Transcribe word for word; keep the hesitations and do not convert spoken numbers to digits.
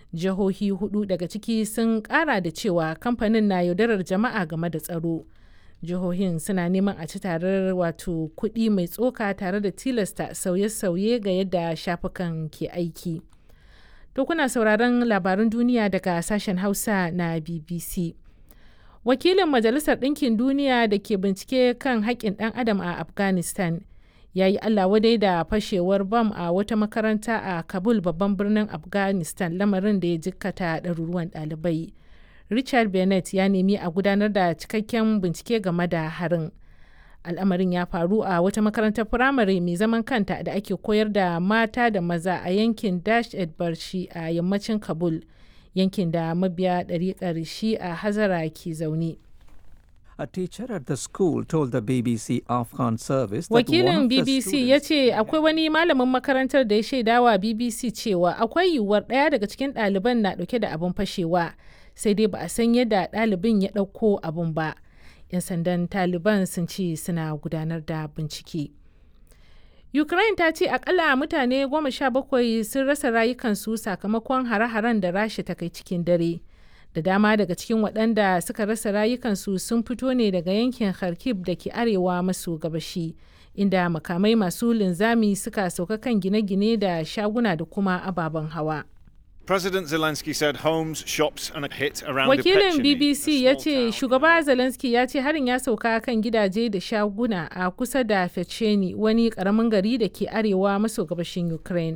Jihohi hudu daga ciki sun kara da cewa kamfanin na yaudarar jama'a game da tsaro. Jihohin suna neman a ci tarar wato kuɗi mai tsoka tare da tilasta sauye-sauye ga yadda shafukan ke aiki. To kuna sauraron labaran duniya daga sashen Hausa na B B C. Wakilin Majalisar Ɗinkin Duniya da ke bincike kan haƙƙin ɗan adam a Afghanistan ya yi Allah wadai da fashewar bam a wata makaranta a Kabul, babban birnin Afghanistan, lamarin da ya jikkata ɗaruruwan ɗalibai. Richard Bennett ya nemi a gudanar da cikakken bincike game da harin. Al'amarin ya faru a wata makarantar firamare mai zaman kanta da ake koyar da mata da maza a yankin Dasht-e-Barshi a yammacin Kabul, yankin da mabiya ɗariƙar Shi'a Hazara ke zaune. A teacher at the school told the B B C Afghan service that Wakilin B B C ya ce akwai wani malamin makarantar da ya shaidawa B B C cewa akwai yiwuwar ɗaya daga cikin ɗaliban na ɗauke da abin fashewa, sai dai ba a san yadda ɗalibin ya ɗauko abin ba. 'Yan sandan Taliban sun ce suna gudanar da bincike. Ukraine ta ce akalla mutane goma sha bakwai sun rasa rayukansu sakamakon hare-haren da Rasha ta kai cikin dare. Da dama daga cikin waɗanda suka rasa rayukansu sun fito ne daga yankin Kharkiv da ke arewa maso gabashi, inda makamai masu linzami suka sauka kan gine-gine da shaguna da kuma ababen hawa. President Zelensky said homes, shops and a hit around Wakilin B B C ya ce shugaba Zelensky ya ce harin ya sauka kan gidaje da shaguna a kusa da Fecheni, wani karamin gari da ke arewa maso gabashin Ukraine.